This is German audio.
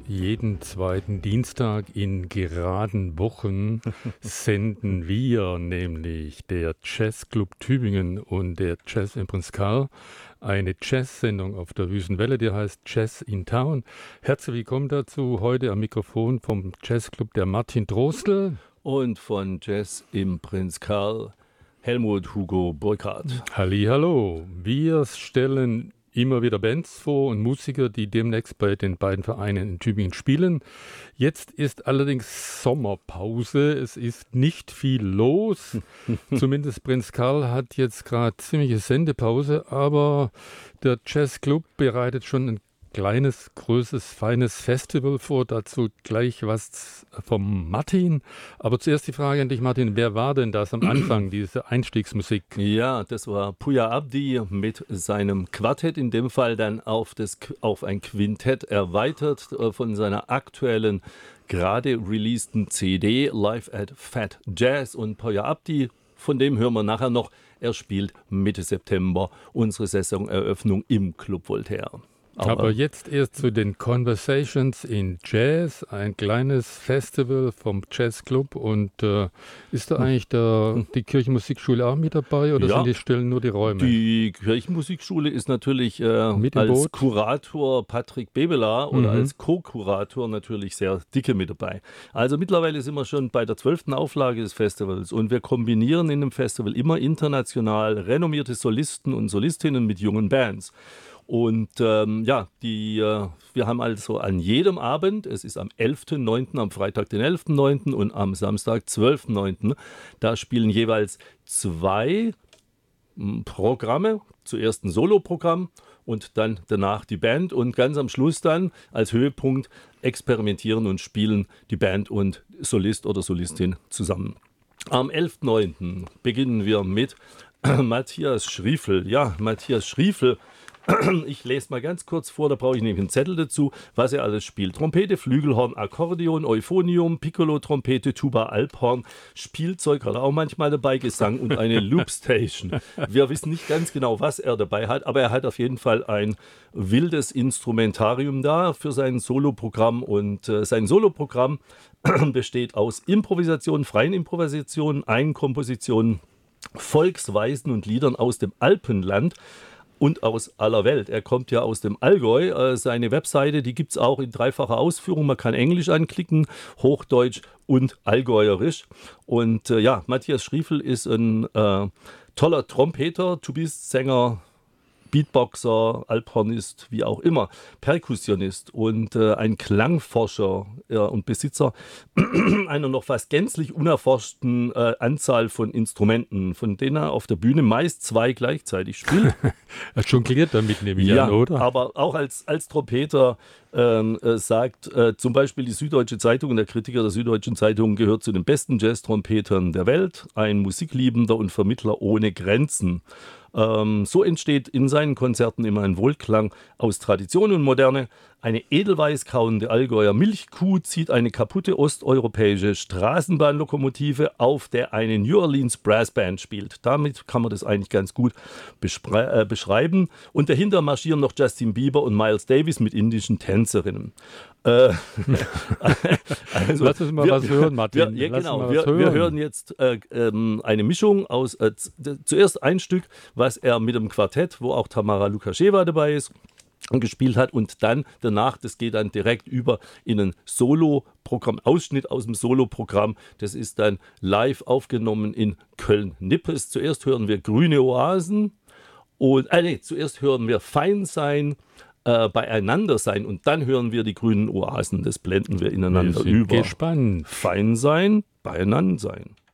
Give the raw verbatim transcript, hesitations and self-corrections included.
Jeden zweiten Dienstag in geraden Wochen senden wir, nämlich der Jazzclub Tübingen und der Jazz im Prinz Karl, eine Jazz-Sendung auf der Wüstenwelle, die heißt Jazz in Town. Herzlich willkommen dazu, heute am Mikrofon vom Jazzclub der Martin Drostel. Und von Jazz im Prinz Karl, Helmut Hugo Burkhardt. Hallihallo, wir stellen immer wieder Bands vor und Musiker, die demnächst bei den beiden Vereinen in Tübingen spielen. Jetzt ist allerdings Sommerpause. Es ist nicht viel los. Zumindest Prinz Karl hat jetzt gerade ziemliche Sendepause, aber der Jazzclub bereitet schon ein kleines, größeres, feines Festival vor. Dazu gleich was vom Martin. Aber zuerst die Frage an dich, Martin. Wer war denn das am Anfang, diese Einstiegsmusik? Ja, das war Puya Abdi mit seinem Quartett, in dem Fall dann auf, das, auf ein Quintett erweitert äh, von seiner aktuellen, gerade releaseden C D Live at Fat Jazz. Und Puya Abdi, von dem hören wir nachher noch. Er spielt Mitte September unsere Saisoneröffnung im Club Voltaire. Aber, Aber jetzt erst zu den Conversations in Jazz, ein kleines Festival vom Jazzclub. Und äh, ist da eigentlich der, die Kirchenmusikschule auch mit dabei oder ja, sind die stellen nur die Räume? Die Kirchenmusikschule ist natürlich äh, als Boot? Kurator Patrick Bebela oder mhm. als Co-Kurator natürlich sehr dicke mit dabei. Also mittlerweile sind wir schon bei der zwölften Auflage des Festivals und wir kombinieren in dem Festival immer international renommierte Solisten und Solistinnen mit jungen Bands. Und ähm, ja, die, äh, wir haben also an jedem Abend, es ist am elften neunten, am Freitag den elften neunten und am Samstag zwölften neunten, da spielen jeweils zwei m, Programme, zuerst ein Soloprogramm und dann danach die Band und ganz am Schluss dann als Höhepunkt experimentieren und spielen die Band und Solist oder Solistin zusammen. Am elften neunten beginnen wir mit Matthias Schriefel. Ja, Matthias Schriefel. Ich lese mal ganz kurz vor, da brauche ich nämlich einen Zettel dazu, was er alles spielt. Trompete, Flügelhorn, Akkordeon, Euphonium, Piccolo, Trompete, Tuba, Alphorn, Spielzeug hat er auch manchmal dabei, Gesang und eine Loopstation. Wir wissen nicht ganz genau, was er dabei hat, aber er hat auf jeden Fall ein wildes Instrumentarium da für sein Soloprogramm und äh, sein Soloprogramm besteht aus Improvisationen, freien Improvisationen, Eigenkompositionen, Volksweisen und Liedern aus dem Alpenland und aus aller Welt. Er kommt ja aus dem Allgäu. Äh, seine Webseite, die gibt es auch in dreifacher Ausführung. Man kann Englisch anklicken, Hochdeutsch und Allgäuerisch. Und äh, ja, Matthias Schriefel ist ein äh, toller Trompeter, Tubist, Sänger, Beatboxer, Alphornist, wie auch immer, Perkussionist und äh, ein Klangforscher äh, und Besitzer einer noch fast gänzlich unerforschten äh, Anzahl von Instrumenten, von denen er auf der Bühne meist zwei gleichzeitig spielt. Er jongliert damit, nehme ich ja, an, oder? Aber auch als, als Trompeter ähm, äh, sagt äh, zum Beispiel die Süddeutsche Zeitung, der Kritiker der Süddeutschen Zeitung gehört zu den besten Jazz-Trompetern der Welt, ein Musikliebender und Vermittler ohne Grenzen. Ähm, so entsteht in seinen Konzerten immer ein Wohlklang aus Tradition und Moderne. Eine edelweiß kauende Allgäuer Milchkuh zieht eine kaputte osteuropäische Straßenbahnlokomotive, auf der eine New Orleans Brassband spielt. Damit kann man das eigentlich ganz gut äh, beschreiben. Und dahinter marschieren noch Justin Bieber und Miles Davis mit indischen Tänzerinnen. Äh, also, Lass uns mal wir, was hören, Martin. Wir, ja, genau. Wir, hören. wir hören jetzt äh, ähm, eine Mischung aus, äh, zuerst ein Stück, was er mit dem Quartett, wo auch Tamara Lukascheva dabei ist, gespielt hat und dann danach, das geht dann direkt über in ein Solo-Programm, Ausschnitt aus dem Solo-Programm, das ist dann live aufgenommen in Köln-Nippes. Zuerst hören wir Grüne Oasen und, äh, nee, zuerst hören wir Fein sein, äh, Beieinander sein und dann hören wir die Grünen Oasen, das blenden wir ineinander wir sind über. Gespannt. Fein sein, beieinander sein.